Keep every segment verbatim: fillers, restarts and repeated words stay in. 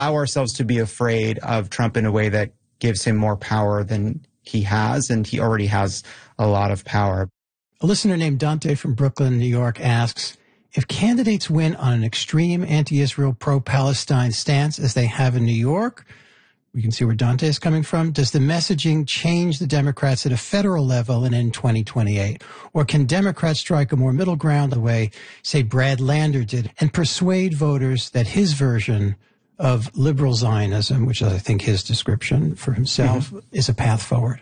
allow ourselves to be afraid of Trump in a way that gives him more power than he has, and he already has a lot of power. A listener named Dante from Brooklyn, New York asks, if candidates win on an extreme anti-Israel, pro-Palestine stance as they have in New York, we can see where Dante is coming from, does the messaging change the Democrats at a federal level and in twenty twenty-eight? Or can Democrats strike a more middle ground the way, say, Brad Lander did and persuade voters that his version of liberal Zionism, which is, I think, his description for himself, mm-hmm. is a path forward?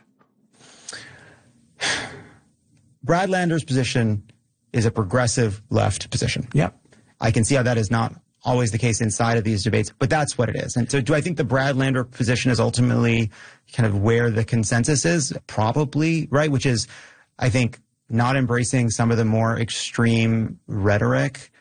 Brad Lander's position is a progressive left position. Yep. I can see how that is not always the case inside of these debates, but that's what it is. And so do I think the Brad Lander position is ultimately kind of where the consensus is? Probably, right? Which is, I think, not embracing some of the more extreme rhetoric,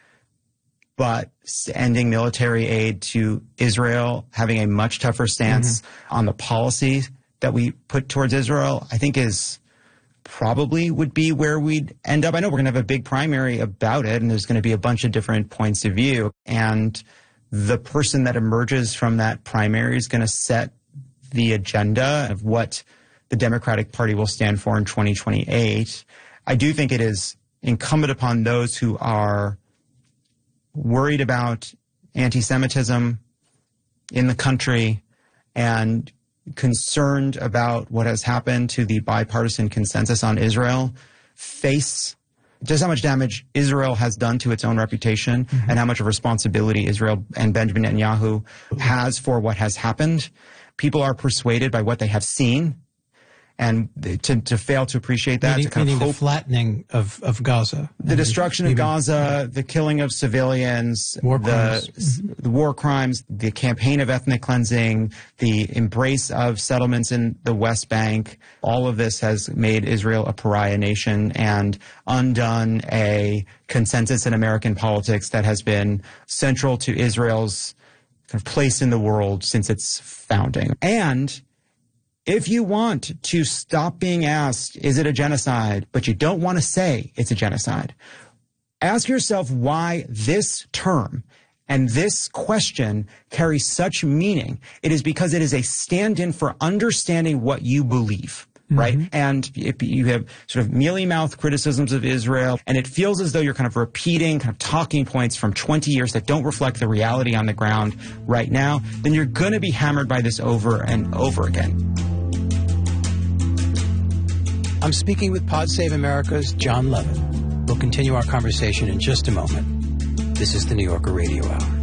but ending military aid to Israel, having a much tougher stance mm-hmm. on the policy that we put towards Israel, I think is probably would be where we'd end up. I know we're going to have a big primary about it, and there's going to be a bunch of different points of view. And the person that emerges from that primary is going to set the agenda of what the Democratic Party will stand for in twenty twenty-eight. I do think it is incumbent upon those who are worried about anti-Semitism in the country and concerned about what has happened to the bipartisan consensus on Israel, face just how much damage Israel has done to its own reputation mm-hmm. and how much of responsibility Israel and Benjamin Netanyahu has for what has happened. People are persuaded by what they have seen, and to, to fail to appreciate that, meaning, to kind of hope, the flattening of, of Gaza. The destruction of Gaza, the killing of civilians, war the, crimes. the war crimes, the campaign of ethnic cleansing, the embrace of settlements in the West Bank. All of this has made Israel a pariah nation and undone a consensus in American politics that has been central to Israel's kind of place in the world since its founding. And if you want to stop being asked, is it a genocide, but you don't want to say it's a genocide, ask yourself why this term and this question carries such meaning. It is because it is a stand-in for understanding what you believe, right? Mm-hmm. And if you have sort of mealy-mouthed criticisms of Israel, and it feels as though you're kind of repeating kind of talking points from twenty years that don't reflect the reality on the ground right now, then you're going to be hammered by this over and over again. I'm speaking with Pod Save America's Jon Levin. We'll continue our conversation in just a moment. This is the New Yorker Radio Hour.